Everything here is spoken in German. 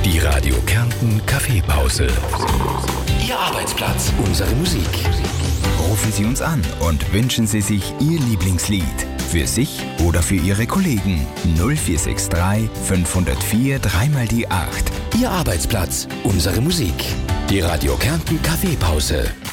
Die Radio Kärnten Kaffeepause. Ihr Arbeitsplatz, unsere Musik. Rufen Sie uns an und wünschen Sie sich Ihr Lieblingslied. Für sich oder für Ihre Kollegen. 0463 504 3 die 8. Ihr Arbeitsplatz, unsere Musik. Die Radio Kärnten Kaffeepause.